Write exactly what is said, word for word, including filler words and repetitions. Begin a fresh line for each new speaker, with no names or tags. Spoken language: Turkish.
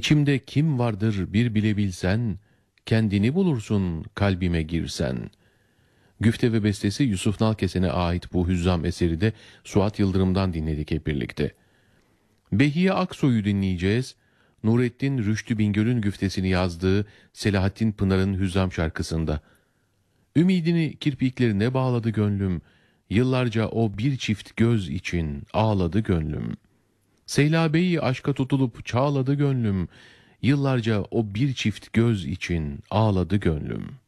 İçimde kim vardır bir bilebilsen, kendini bulursun kalbime girsen. Güfte ve bestesi Yusuf Nalkesen'e ait bu hüzzam eseri de Suat Yıldırım'dan dinledik hep birlikte. Behiye Aksoy'u dinleyeceğiz. Nurettin Rüştü Bingöl'ün güftesini yazdığı Selahattin Pınar'ın hüzzam şarkısında. Ümidini kirpiklerine bağladı gönlüm, yıllarca o bir çift göz için ağladı gönlüm. Seylabeyi aşka tutulup çağladı gönlüm, yıllarca o bir çift göz için ağladı gönlüm.